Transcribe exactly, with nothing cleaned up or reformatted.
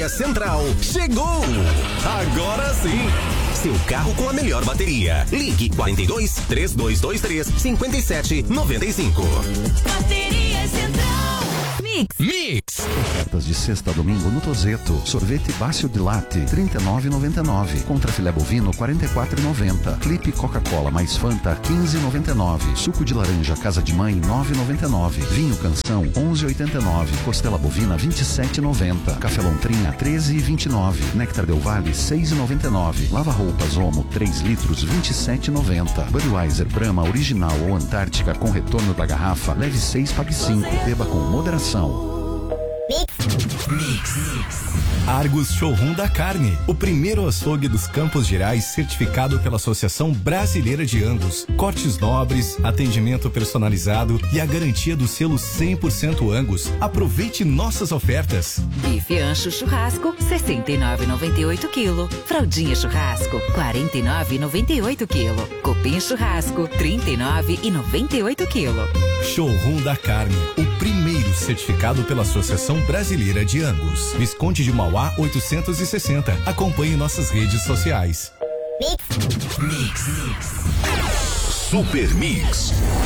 Bateria Central chegou! Agora sim! Seu carro com a melhor bateria. Ligue quarenta e dois, três dois dois três, cinco sete nove cinco. Bateria Central. Mix. Mix. Ofertas de sexta a domingo no Tozeto. Sorvete Bácio de Latte, trinta e nove reais e noventa e nove centavos. Contra filé bovino, quarenta e quatro reais e noventa centavos. Clipe Coca-Cola mais Fanta, quinze reais e noventa e nove centavos. Suco de laranja Casa de Mãe, nove reais e noventa e nove centavos. Vinho Canção, onze reais e oitenta e nove centavos. Costela bovina, vinte e sete reais e noventa centavos. Café Lontrinha, treze reais e vinte e nove centavos. Néctar Del Valle, seis reais e noventa e nove centavos. Lava roupas Omo, três litros, vinte e sete reais e noventa centavos. Budweiser Brahma Original ou Antártica com retorno da garrafa, leve seis, pague cinco. Beba com moderação. Mix. Argos Showroom da Carne, o primeiro açougue dos Campos Gerais certificado pela Associação Brasileira de Angus. Cortes nobres, atendimento personalizado e a garantia do selo cem por cento Angus. Aproveite nossas ofertas. Bife ancho churrasco, sessenta e nove reais e noventa e oito quilo. Fraldinha churrasco, quarenta e nove reais e noventa e oito quilo. Cupim churrasco, trinta e nove reais e noventa e oito quilo. Showroom da Carne, o primeiro certificado pela Associação Brasileira de Angus. Visconde de Mauá oitocentos e sessenta. Acompanhe nossas redes sociais. Mix. Mix. Super Mix.